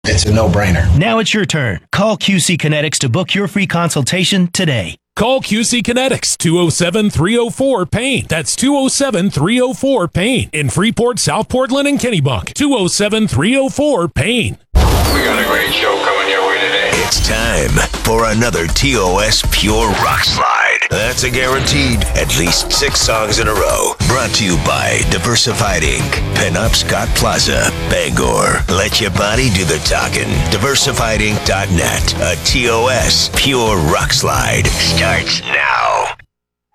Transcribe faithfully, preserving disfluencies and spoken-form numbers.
It's a no-brainer. Now it's your turn. Call Q C Kinetics to book your free consultation today. Call Q C Kinetics, two oh seven, three oh four, pain. That's two oh seven, three oh four, pain. In Freeport, South Portland, and Kennebunk. two oh seven, three oh four, pain. We got a great show coming your way today. It's time for another T O S Pure Rock Slide. That's a guaranteed at least six songs in a row. Brought to you by Diversified Incorporated. Pinup Scott Plaza, Bangor. Let your body do the talking. diversified inc dot net. A T O S Pure Rock Slide starts now.